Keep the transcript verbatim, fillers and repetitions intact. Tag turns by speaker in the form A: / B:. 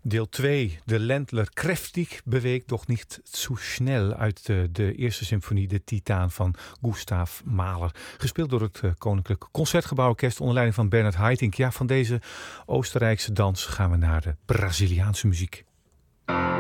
A: Deel twee, de Ländler kräftig beweegt doch niet zu schnell uit de, de eerste symfonie, de Titaan van Gustav Mahler. Gespeeld door het uh, Koninklijk Concertgebouworkest onder leiding van Bernhard Haitink. Ja, van deze Oostenrijkse dans gaan we naar de Braziliaanse muziek.